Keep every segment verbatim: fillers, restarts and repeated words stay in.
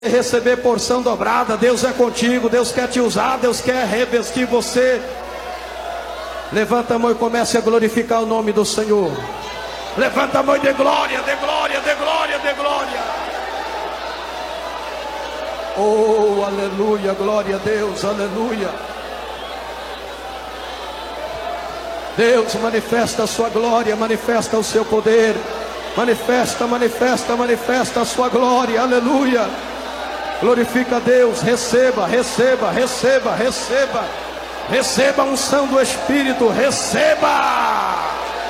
Receber porção dobrada. Deus é contigo, Deus quer te usar, Deus quer revestir você. Levanta a mão e comece a glorificar o nome do Senhor. Levanta a mão e dê glória, dê glória, dê glória, dê glória. Oh, aleluia, glória a Deus, aleluia. Deus, manifesta a sua glória, manifesta o seu poder. Manifesta, manifesta, manifesta a sua glória, aleluia. Glorifica a Deus, receba, receba, receba, receba. Receba a unção do Espírito, receba.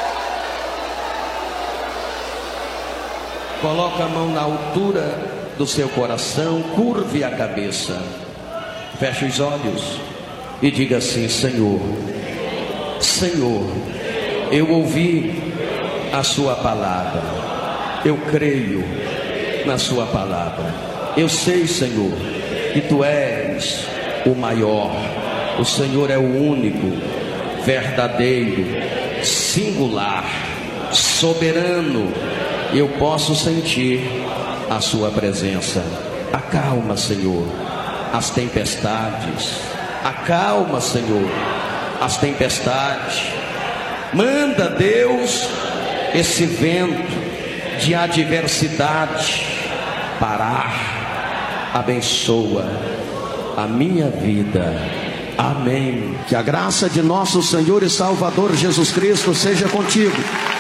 Coloca a mão na altura do seu coração, curve a cabeça, feche os olhos e diga assim: Senhor, Senhor, eu ouvi a sua palavra, eu creio na sua palavra. Eu sei, Senhor, que Tu és o maior, o Senhor é o único, verdadeiro, singular, soberano. Eu posso sentir a Sua presença. Acalma, Senhor, as tempestades. Acalma, Senhor, as tempestades. Manda, Deus, esse vento de adversidade parar. Abençoa a minha vida. Amém. Que a graça de nosso Senhor e Salvador Jesus Cristo seja contigo.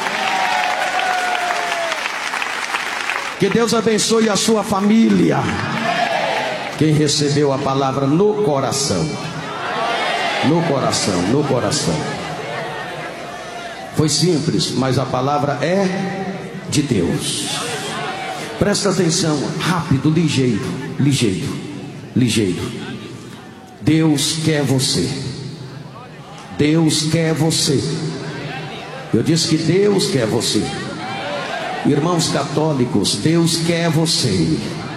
Que Deus abençoe a sua família. Quem recebeu a palavra no coração, no coração, no coração. Foi simples, mas a palavra é de Deus. Presta atenção, rápido, ligeiro, ligeiro, ligeiro. Deus quer você. Deus quer você. Eu disse que Deus quer você. Irmãos católicos, Deus quer você.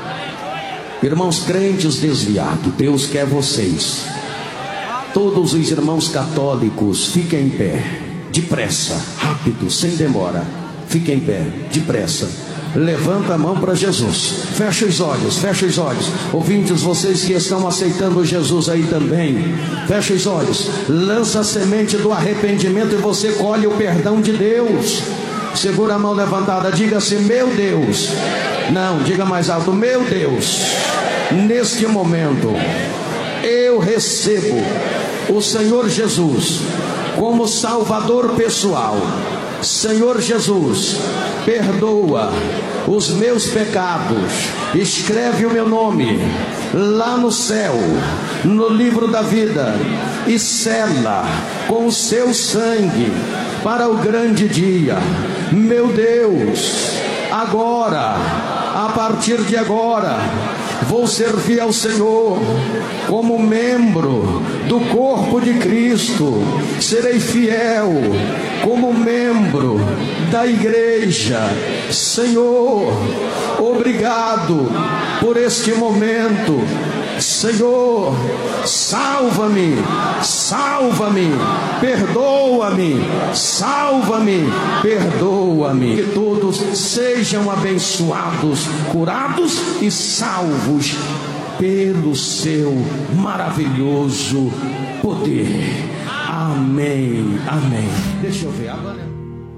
Irmãos crentes desviados, Deus quer vocês. Todos os irmãos católicos, fiquem em pé, depressa, rápido, sem demora. Fiquem em pé, depressa. Levanta a mão para Jesus. Fecha os olhos, fecha os olhos. Ouvintes, vocês que estão aceitando Jesus aí também, fecha os olhos. Lança a semente do arrependimento e você colhe o perdão de Deus. Segura a mão levantada, diga assim: meu Deus. Não, diga mais alto: meu Deus, neste momento eu recebo o Senhor Jesus como Salvador pessoal. Senhor Jesus, perdoa os meus pecados, escreve o meu nome lá no céu, no livro da vida, e sela com o seu sangue para o grande dia. Meu Deus, agora, a partir de agora, vou servir ao Senhor como membro do corpo de Cristo. Serei fiel como membro da igreja. Senhor, obrigado por este momento. Senhor, salva-me, salva-me, perdoa-me, salva-me, perdoa-me. Que todos sejam abençoados, curados e salvos pelo seu maravilhoso poder. Amém, amém. Deixa eu ver agora.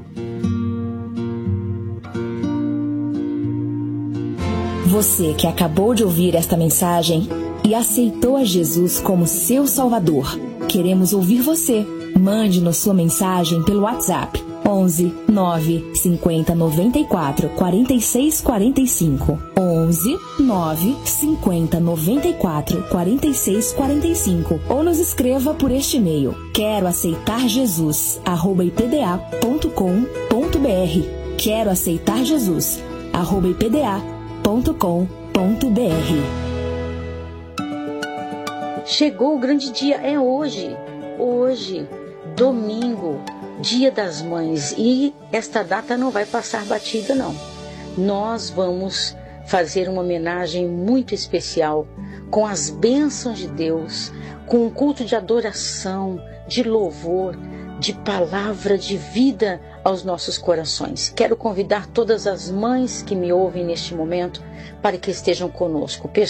Você que acabou de ouvir esta mensagem e aceitou a Jesus como seu Salvador, queremos ouvir você. Mande-nos sua mensagem pelo WhatsApp onze, nove, cinquenta, noventa e quatro, quarenta e seis, quarenta e cinco. onze, nove, cinquenta, noventa e quatro, quarenta e seis, quarenta e cinco. Ou nos escreva por este e-mail: quero aceitar Jesus, arroba i p d a ponto com ponto b r. Quero aceitar Jesus, arroba i p d a ponto com ponto b r. Chegou o grande dia, é hoje, hoje, domingo, Dia das Mães, e esta data não vai passar batida não. Nós vamos fazer uma homenagem muito especial, com as bênçãos de Deus, com um culto de adoração, de louvor, de palavra de vida aos nossos corações. Quero convidar todas as mães que me ouvem neste momento para que estejam conosco.